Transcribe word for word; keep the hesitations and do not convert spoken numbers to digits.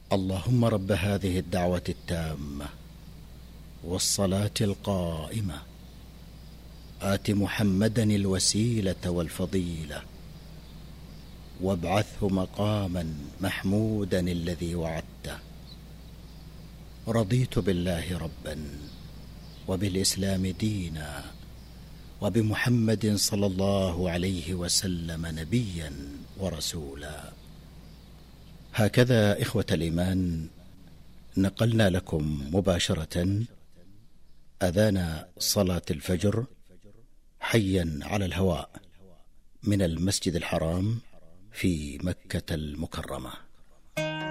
اللهم رب هذه الدعوة التامة والصلاة القائمة آت محمدا الوسيلة والفضيلة وابعثه مقاما محمودا الذي وعدته. رضيت بالله ربا وبالإسلام دينا وبمحمد صلى الله عليه وسلم نبيا ورسولا. هكذا إخوة الإيمان نقلنا لكم مباشرة أذان صلاة الفجر حيا على الهواء من المسجد الحرام في مكة المكرمة.